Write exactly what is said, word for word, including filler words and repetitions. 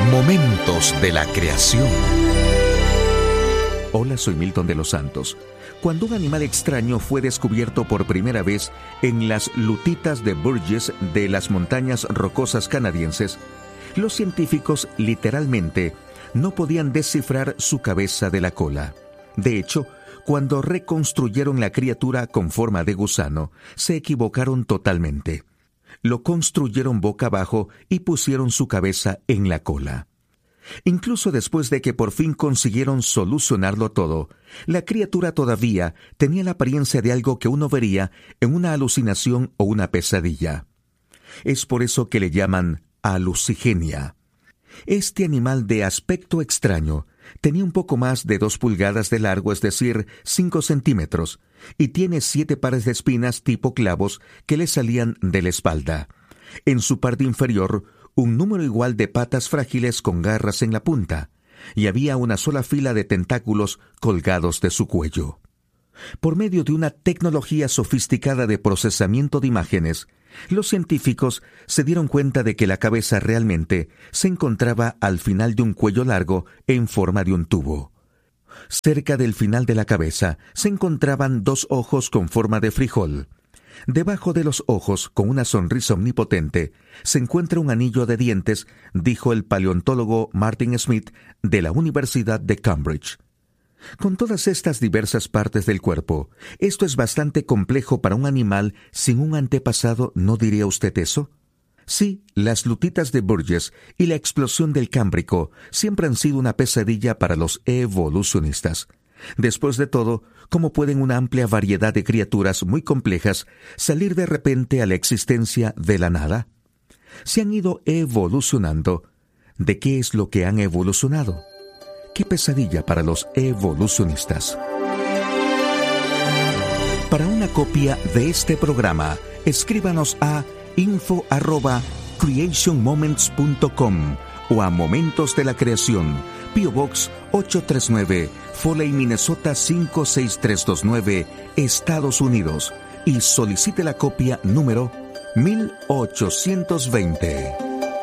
Momentos de la creación. Hola, soy Milton de los Santos. Cuando un animal extraño fue descubierto por primera vez en las lutitas de Burgess de las montañas rocosas canadienses, los científicos literalmente no podían descifrar su cabeza de la cola. De hecho, cuando reconstruyeron la criatura con forma de gusano, se equivocaron totalmente. Lo construyeron boca abajo y pusieron su cabeza en la cola. Incluso después de que por fin consiguieron solucionarlo todo, la criatura todavía tenía la apariencia de algo que uno vería en una alucinación o una pesadilla. Es por eso que le llaman alucigenia. Este animal de aspecto extraño tenía un poco más de dos pulgadas de largo, es decir, cinco centímetros, y tiene siete pares de espinas tipo clavos que le salían de la espalda. En su parte inferior, un número igual de patas frágiles con garras en la punta, y había una sola fila de tentáculos colgados de su cuello. Por medio de una tecnología sofisticada de procesamiento de imágenes, los científicos se dieron cuenta de que la cabeza realmente se encontraba al final de un cuello largo en forma de un tubo. Cerca del final de la cabeza se encontraban dos ojos con forma de frijol. Debajo de los ojos, con una sonrisa omnipotente, se encuentra un anillo de dientes, dijo el paleontólogo Martin Smith de la Universidad de Cambridge. Con todas estas diversas partes del cuerpo, esto es bastante complejo para un animal sin un antepasado, ¿no diría usted eso? Sí, las lutitas de Burgess y la explosión del Cámbrico siempre han sido una pesadilla para los evolucionistas. Después de todo, ¿cómo pueden una amplia variedad de criaturas muy complejas salir de repente a la existencia de la nada? Si han ido evolucionando, ¿de qué es lo que han evolucionado? ¡Qué pesadilla para los evolucionistas! Para una copia de este programa, escríbanos a info arroba creation moments punto com o a Momentos de la Creación, P O Box ocho tres nueve, Foley, Minnesota cinco seis tres dos nueve, Estados Unidos, y solicite la copia número mil ochocientos veinte.